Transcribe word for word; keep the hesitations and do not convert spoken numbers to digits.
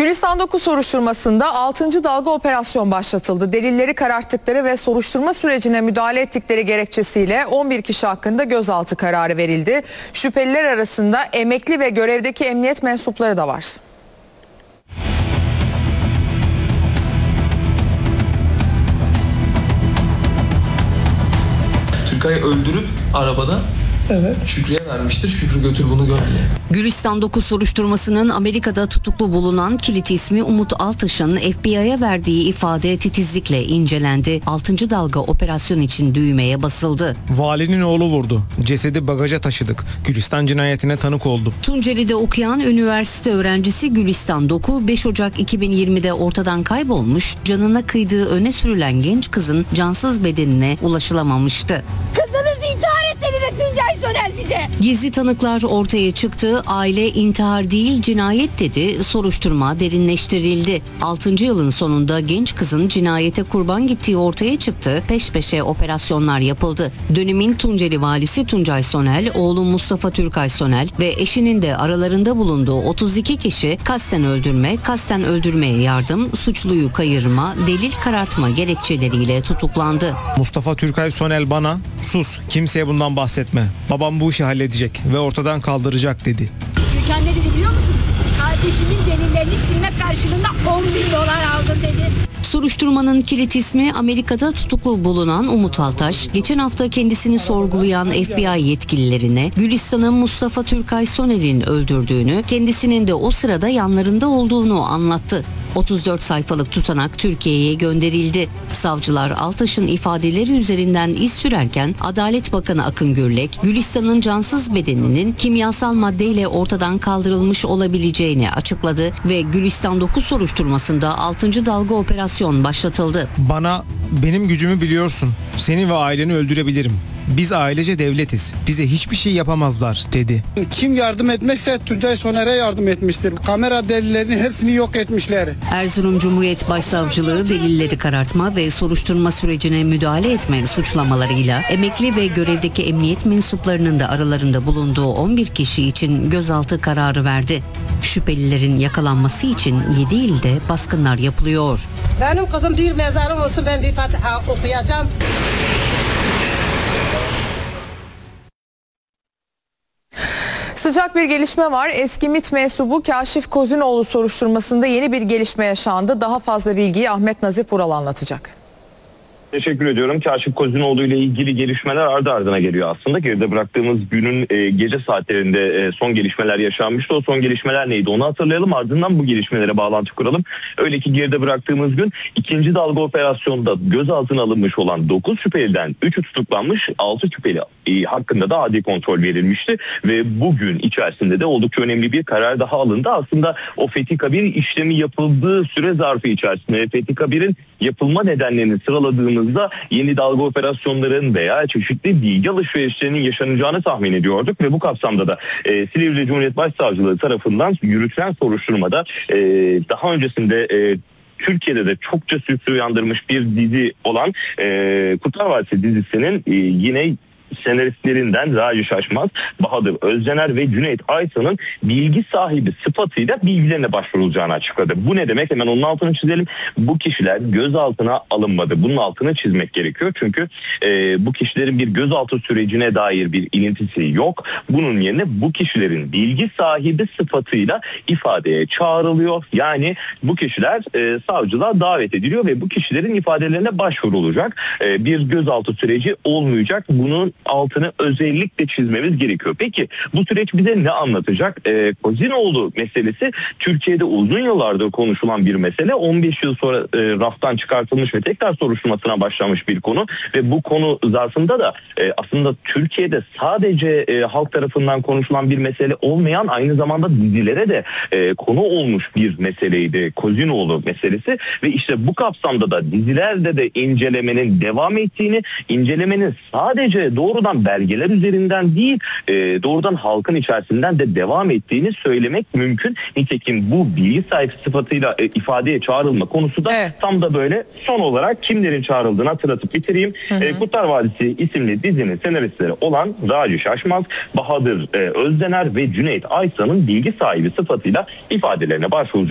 Gülistan dokuz soruşturmasında altıncı dalga operasyon başlatıldı. Delilleri kararttıkları ve soruşturma sürecine müdahale ettikleri gerekçesiyle on bir kişi hakkında gözaltı kararı verildi. Şüpheliler arasında emekli ve görevdeki emniyet mensupları da var. Türkay'ı öldürüp arabada evet. Şükrü'ye vermiştir. Şükrü götür bunu gör diye. Gülistan dokuz soruşturmasının Amerika'da tutuklu bulunan kilit ismi Umut Altaş'ın F B I'ye verdiği ifade titizlikle incelendi. altıncı dalga operasyon için düğmeye basıldı. Valinin oğlu vurdu. Cesedi bagaja taşıdık. Gülistan cinayetine tanık oldum. Tunceli'de okuyan üniversite öğrencisi Gülistan Doku beş Ocak iki bin yirmide ortadan kaybolmuş, canına kıydığı öne sürülen genç kızın cansız bedenine ulaşılamamıştı. Kızınız intihar etti dedi Tuncay Sonel bize. Gizli tanıklar ortaya çıktı. Aile intihar değil cinayet dedi. Soruşturma derinleştirildi. altıncı yılın sonunda genç kızın cinayete kurban gittiği ortaya çıktı. Peş peşe operasyonlar yapıldı. Dönemin Tunceli valisi Tuncay Sonel, oğlu Mustafa Türkay Sonel ve eşinin de aralarında bulunduğu otuz iki kişi kasten öldürme, kasten öldürmeye yardım, suçluyu kayırma, delil karartma gerekçeleriyle tutuklandı. Mustafa Türkay Sonel bana "Sus, kimseye bundan bahsetme. Babam bu işi halledecek ve ortadan kaldıracak" dedi. Türkan ne dedi biliyor musunuz? Kardeşimin delillerini silmek karşılığında on bin dolar aldım dedi. Soruşturmanın kilit ismi Amerika'da tutuklu bulunan Umut Altaş, geçen hafta kendisini sorgulayan F B I yetkililerine Gülistan'ın Mustafa Türkay Sonel'in öldürdüğünü, kendisinin de o sırada yanlarında olduğunu anlattı. otuz dört sayfalık tutanak Türkiye'ye gönderildi. Savcılar Altaş'ın ifadeleri üzerinden iz sürerken Adalet Bakanı Akın Gürlek, Gülistan'ın cansız bedeninin kimyasal maddeyle ortadan kaldırılmış olabileceğini açıkladı ve Gülistan dokuz soruşturmasında altıncı dalga operasyon başlatıldı. Bana "Benim gücümü biliyorsun. Seni ve aileni öldürebilirim. Biz ailece devletiz. Bize hiçbir şey yapamazlar" dedi. Kim yardım etmezse Tuncay Soner'e yardım etmiştir. Kamera delillerini hepsini yok etmişler. Erzurum Cumhuriyet Başsavcılığı delilleri karartma ve soruşturma sürecine müdahale etme suçlamalarıyla emekli ve görevdeki emniyet mensuplarının da aralarında bulunduğu on bir kişi için gözaltı kararı verdi. Şüphelilerin yakalanması için yedi ilde baskınlar yapılıyor. Benim kızım bir mezarı olsun, ben bir Fatiha okuyacağım. Sıcak bir gelişme var. Eski MİT mensubu Kaşif Kozinoğlu soruşturmasında yeni bir gelişme yaşandı. Daha fazla bilgiyi Ahmet Nazif Vural anlatacak. Teşekkür ediyorum. Kaşif Kozinoğlu ile ilgili gelişmeler ardı ardına geliyor aslında. Geride bıraktığımız günün e, gece saatlerinde e, son gelişmeler yaşanmıştı. O son gelişmeler neydi onu hatırlayalım. Ardından bu gelişmelere bağlantı kuralım. Öyle ki geride bıraktığımız gün ikinci dalga operasyonda gözaltına alınmış olan dokuz şüpheliden üçü tutuklanmış, altı şüpheli e, hakkında da adli kontrol verilmişti. Ve bugün içerisinde de oldukça önemli bir karar daha alındı. Aslında o Fethi Kabir işlemi yapıldığı süre zarfı içerisinde Fethi Kabir'in yapılma nedenlerini sıraladığımızda yeni dalga operasyonların veya çeşitli bilgi alışverişlerinin yaşanacağını tahmin ediyorduk ve bu kapsamda da e, Silivri Cumhuriyet Başsavcılığı tarafından yürütülen soruşturmada e, daha öncesinde e, Türkiye'de de çokça sürpriz uyandırmış bir dizi olan e, Kurtlar Vadisi dizisinin e, yine senaristlerinden Raci Şaşmaz, Bahadır Özdener ve Cüneyt Aysan'ın bilgi sahibi sıfatıyla bilgilerine başvurulacağını açıkladı. Bu ne demek? Hemen onun altını çizelim. Bu kişiler gözaltına alınmadı. Bunun altını çizmek gerekiyor. Çünkü e, bu kişilerin bir gözaltı sürecine dair bir ilintisi yok. Bunun yerine bu kişilerin bilgi sahibi sıfatıyla ifadeye çağrılıyor. Yani bu kişiler e, savcılığa davet ediliyor ve bu kişilerin ifadelerine başvurulacak. E, bir gözaltı süreci olmayacak. Bunun altını özellikle çizmemiz gerekiyor. Peki bu süreç bize ne anlatacak? E, Kozinoğlu meselesi Türkiye'de uzun yıllardır konuşulan bir mesele. on beş yıl sonra e, raftan çıkartılmış ve tekrar soruşturmasına başlamış bir konu ve bu konu zarfında da e, aslında Türkiye'de sadece e, halk tarafından konuşulan bir mesele olmayan, aynı zamanda dizilere de e, konu olmuş bir meseleydi Kozinoğlu meselesi ve işte bu kapsamda da dizilerde de incelemenin devam ettiğini, incelemenin sadece doğru doğrudan belgeler üzerinden değil, e, doğrudan halkın içerisinden de devam ettiğini söylemek mümkün. Nitekim bu bilgi sahibi sıfatıyla e, ifadeye çağrılma konusu da evet. Tam da böyle son olarak kimlerin çağrıldığını hatırlatıp bitireyim. Hı hı. E, Kurtlar Vadisi isimli dizinin senaristleri olan Raci Şaşmaz, Bahadır e, Özdener ve Cüneyt Aysan'ın bilgi sahibi sıfatıyla ifadelerine başvurulacak.